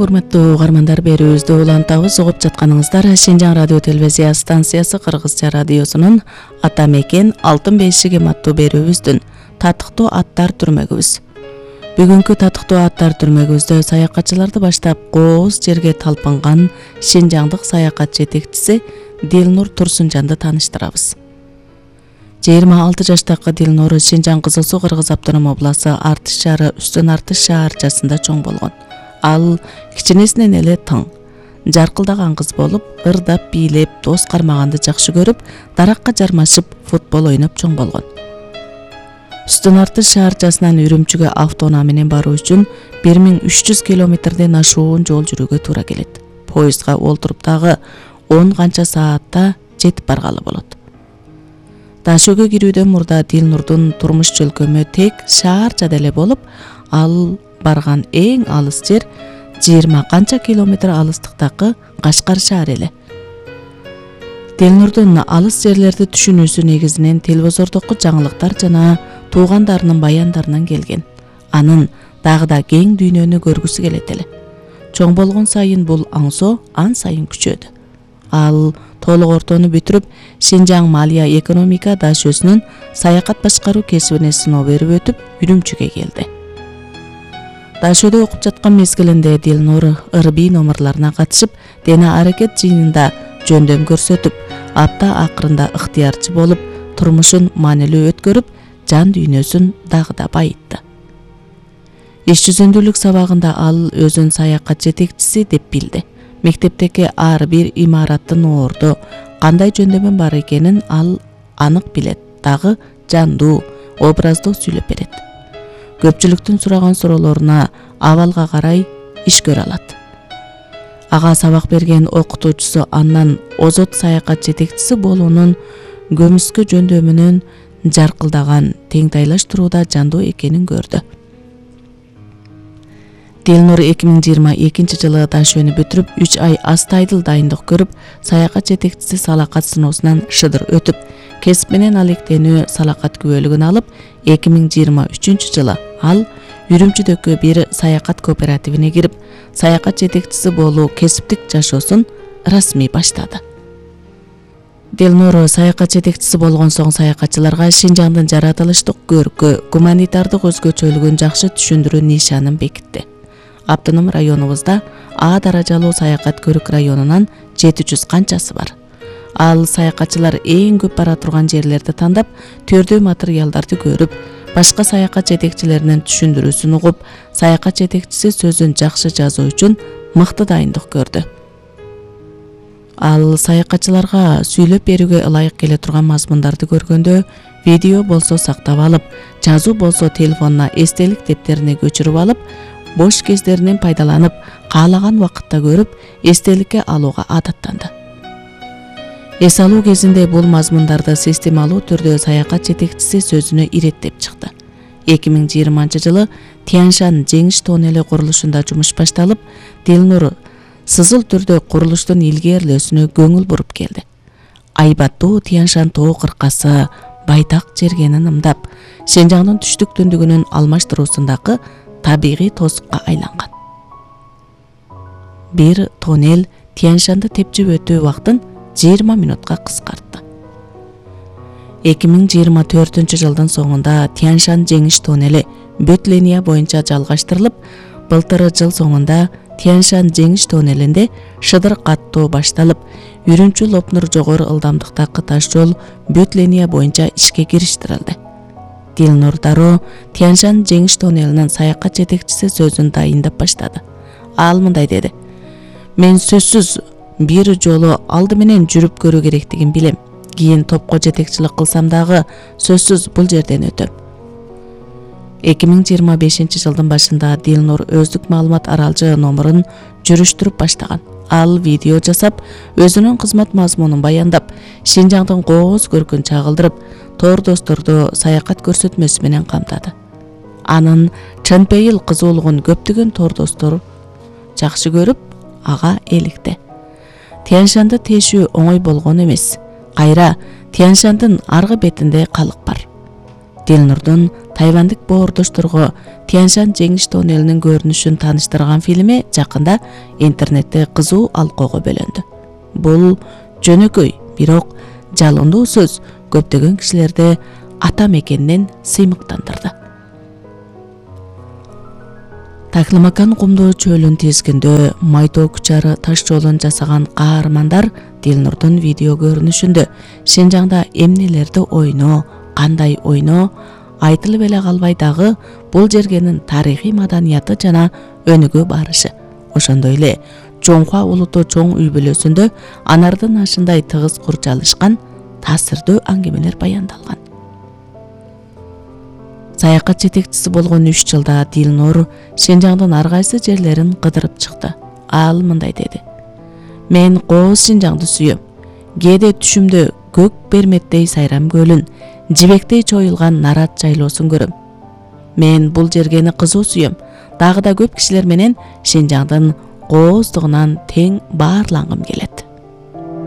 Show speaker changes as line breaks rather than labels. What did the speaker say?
урматтуу угармандар, берүүбүздү улантабыз. Угуп жатканыңыздар Шинжаң радио телевизия станциясы Кыргызча радиосунун Ата мекен алтын бешигим аттуу берүүбүздүн татыктуу аттар түрмөгүбүз. Бүгүнкү татыктуу аттар түрмөгүбүздө саякатчыларды баштап кооз жерге талпынган шинжаңдык саякат жетекчиси Дилнур Турсунжанды тааныштырабыз. 26 жаштагы Дилнур Шинжаң Кызыл Суу Кыргыз Автоном обласы Артыш шаары Үстөн Артыш шаарчасында чоң болгон. Ал кичинесинен эле тың, жаркылдаган кыз болуп, ырдап, бийлеп, дос кармаганды жакшы көрүп, даракка жармашып, футбол ойноп чоң болгон. Үстөн Артыш шаарчасынан Үрүмчүгө автоунаа менен баруу үчүн 1300 километрден ашуун жол жүрүүгө туура келет. Поездга олтуруп дагы 10 канча саатта жетип баргалы болот. Дашөөгө кирүүдөн мурда Дилнурдун турмуш чөлкөмү тек шаарчада эле болуп, ал барган эң алыс жер 20 канча километр алыстыктагы Кашкар шаары эле. Дилнурдун алыс жерлерди түшүнүүсү негизинен телевизордогу жаңылыктар жана туугандарынын баяндарынан келген. Анын дагы да кең дүйнөнү көргүсү келет эле. Чоң болгон сайын бул аңсоо ан сайын күчөдү. Ал толук ортону бүтүрүп, Шинжаң Малия экономика дашөсүнүн саякат башкаруу кесибине сыноо берип өтүп, Үрүмчүгө келди. Дашөдө окуп жаткан мезгилинде Дилнур ырбий номерларына катышып, дене аракет жыйынында жөндөм көрсөтүп, апта акырында ыктыярчы болуп, турмушун маанилүү өткөрүп, жан дүйнөсүн дагы да байытты. Иш жүзүндүүлүк сабагында ал өзүн саякат жетекчиси деп билди. Мектептеги ар бир имараттын ордо кандай жөндөмү бар экенин ал анык билет, дагы жандуу, образдуу сүйлөп берет. Көпчүлүктүн сураган суроолоруна абалга карай иш көрө алат. Ага сабак берген окутуучусу андан озот саякат жетекчиси болуунун көмүскө жөндөмүнүн жаркылдаган, теңтайлаштырууда жандуу экенин көрдү. Дилнур 2022 жылы дашөөнү бүтүрүп, 3 ай астайдыл дайындык көрүп, саякат жетекчиси салакат сыноосунан шыдыр өтүп, кесип менен алектенүү салакат күбөлүгүн алып, 2023 жылы ал Үрүмчүдөгү бир саякат кооперативине кирип, саякат жетекчиси болуу кесиптик жашоосун расмий баштады. Дилнур саякат жетекчиси болгон соң саякатчыларга Шинжаңдын жаратылыштык көркү, гуманитардык өзгөчөлүгүн жакшы түшүндүрүү нишанын бекитти. Автоном районубузда А даражалуу саякат көрүк районунан 700 канчасы бар. Ал саякатчылар эң көп бара турган жерлерди тандап, төрдүү материалдарды көрүп, башка саякат жетекчилеринин түшүндүрүүсүн угуп, саякат жетекчиси сөзүн жакшы жазуу үчүн мыкты дайындык көрдү. Ал саякатчыларга сүйлөп берүүгө ылайык келе турган мазмундарды көргөндө, видео болсо сактап алып, жазуу болсо телефонуна эстелик дептерине көчүрүп алып, бош кездеринен пайдаланып, каалаган убакытта көрүп, эстеликке алууга адаттанды. Эс алуу кезинде бул мазмундарды системалуу түрдө саякат жетекчиси сөзүнө иреттеп чыкты. 2020 жылы Тяньшань жеңиш тоннели курулушунда жумуш башталып, Дилнур сызыл түрдө курулуштун илгерилөөсүнө көңүл буруп келди. Айбаттуу Тяньшань тоо кыркасы байтак жерге ымдап, Шинжаңдын түштүк түндүгүнүн алмаштыруусундагы табигый тосукка айланган. Бир тоннель Тяньшаньды тепчип өтүү убактын 20 минутка кыскартты. 2024 жылдын соңунда Тяньшань жеңиш тоннели бүт линия боюнча жалгаштырылып, былтыр жыл соңунда Тяньшань жеңиш тоннелинде шыдыр каттоо башталып, Үрүмчү Лопнур жогору ылдамдыктагы таш жол бүт линия боюнча ишке кириштирилди. Дилнур дароо Тяньшань жеңиш тоннелинин саякат жетекчиси сөзүн дайындап баштады. Ал мындай деди: "Мен сөзсүз бир жолу алды менен жүрүп көрүү керектигин билем. Кийин топко жетекчилик кылсам дагы сөзсүз бул жерден өтөм." 2025 жылдын башында Дилнур өздүк маалымат аралжы номерун жүрүштүрүп баштаган. Ал видео жасап, өзүнүн кызмат мазмунун баяндап, Шинжаңдын кооз көркүн чагылдырып, тор досторду саякат көрсөтмөсү менен камтады. Анын чынпейил кызуулугун көптөгөн тор достор жакшы көрүп, ага эликти. Тяньшаньды тешүү оңой болгон эмес. Кайра Тяньшаньдын аргы бетинде калык бар. Дилнурдун тайвандык боордошторго Тяньшан жеңиш тоннелинин көрүнүшүн тааныштырган фильми жакында интернетте кызуу алкоого бөлөндү. Бул жөнөкөй, бирок жалындуу сөз көптөгөн кишилерди ата мекенинен сыймыктандырды. Такламакан кумдуу чөөлүн тизгиндө Майтоо Кучары таш жолун жасаган каармандар Дилнурдун видео көрүнүшүндө Шинжаңда эмнелерди ойноо, кандай ойноо айтылып эле калбай дагы бул жергенин тарыхый маданияты жана өнүгө барышы, ошондой эле Жоңхуа улуттуу чоң үй бүлөсүндө анардын ашындай тыгыз курчалышкан таасирдүү аңгемелер баяндалган. Саякат жетекчиси болгон 3 жылда Дилнур Шинжаңдын ар кайсы жерлерин кыдырып чыкты. Ал мындай деди: "Мен кооз Шинжаңды сүйөм. Кээде түшүмдө көк берметтей Сайрам көлүн, жибектей чоюлган Нарат жайлоосун көрөм. Мен бул жергени кызуу сүйөм. Дагы да көп кишилер менен Шинжаңдын кооздугунан тең баарлангым келет."